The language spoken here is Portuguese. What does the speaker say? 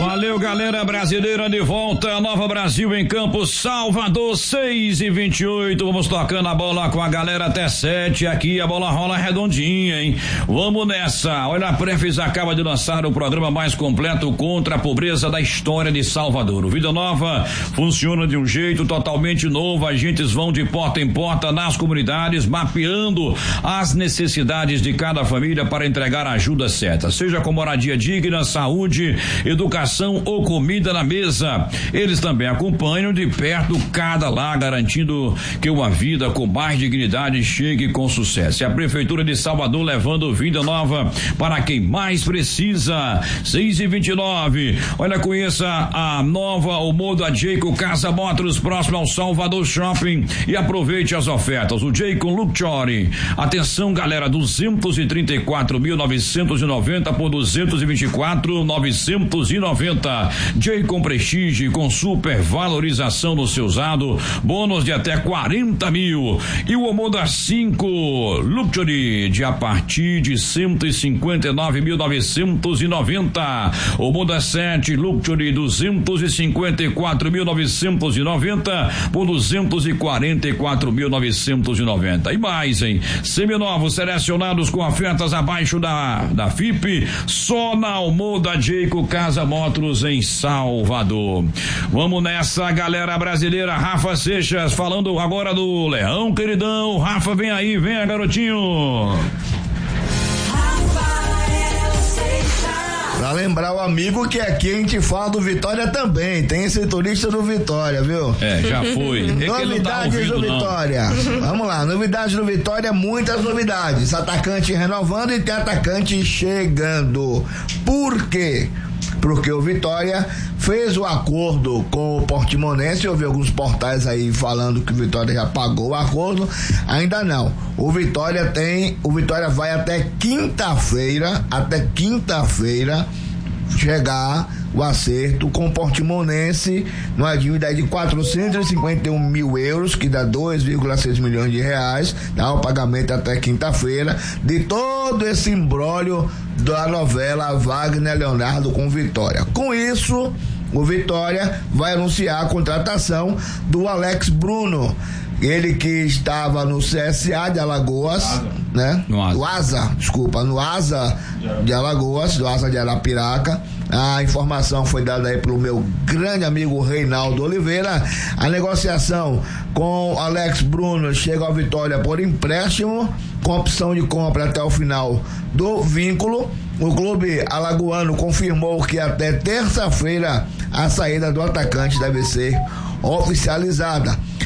Valeu, galera brasileira, de volta, Nova Brasil em Campos, Salvador, 6h28, vamos tocando a bola com a galera até 7, aqui a bola rola redondinha, hein? Vamos nessa. Olha, a Prefis acaba de lançar o programa mais completo contra a pobreza da história de Salvador. O Vida Nova funciona de um jeito totalmente novo, agentes vão de porta em porta nas comunidades, mapeando as necessidades de cada família para entregar a ajuda certa, seja com moradia digna, saúde, educação ou comida na mesa. Eles também acompanham de perto cada lar, garantindo que uma vida com mais dignidade chegue com sucesso. E a Prefeitura de Salvador levando vida nova para quem mais precisa. 6h29. Olha, conheça a nova Omoda Jayco Casa Motors, próximo ao Salvador Shopping, e aproveite as ofertas. O Jayco Luxury. Atenção, galera, 234.990 por 224.990. Jayco Prestige com super valorização no seu usado, bônus de até 40 mil. E o Omoda 5 Luxury de a partir de 159.990. Omoda 7 Luxury 254.990 por 244.990. E mais, hein? Seminovos selecionados com ofertas abaixo da FIP, só na Omoda Jayco Casa Motors em Salvador. Vamos nessa, galera brasileira. Rafa Seixas falando agora do Leão, queridão. Rafa, vem aí, vem, garotinho. Pra lembrar o amigo que aqui a gente fala do Vitória também, tem esse turista do Vitória, viu? Já foi. Novidades do Vitória. Vamos lá, novidades do Vitória, muitas novidades. Atacante renovando e tem atacante chegando. Por quê? Porque o Vitória fez o acordo com o Portimonense. Eu vi alguns portais aí falando que o Vitória já pagou o acordo. Ainda não. O Vitória vai até quinta-feira chegar o acerto com o Portimonense numa dívida aí de 451 mil euros, que dá 2,6 milhões de reais, tá? O pagamento até quinta-feira de todo esse imbróglio da novela Wagner Leonardo com Vitória. Com isso, o Vitória vai anunciar a contratação do Alex Bruno, ele que estava no CSA de Alagoas, né? No ASA de Alagoas, do ASA de Arapiraca. A informação foi dada aí pelo meu grande amigo Reinaldo Oliveira. A negociação com Alex Bruno chega ao Vitória por empréstimo, com opção de compra até o final do vínculo. O clube alagoano confirmou que até terça-feira a saída do atacante deve ser oficializada.